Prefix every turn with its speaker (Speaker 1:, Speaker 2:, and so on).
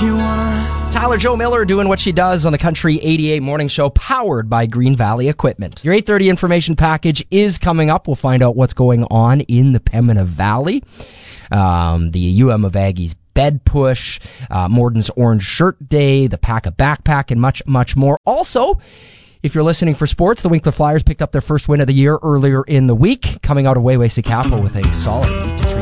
Speaker 1: Tyler Joe Miller doing what she does on the Country 88 Morning Show, powered by Green Valley Equipment. Your 8:30 information package is coming up. We'll find out what's going on in the Pembina Valley. The UM of Aggies bed push, Morden's Orange Shirt Day, the Pack a Backpack, and much, much more. Also, if you're listening for sports, the Winkler Flyers picked up their first win of the year earlier in the week, coming out of Wayway Sikapo with a solid 8-3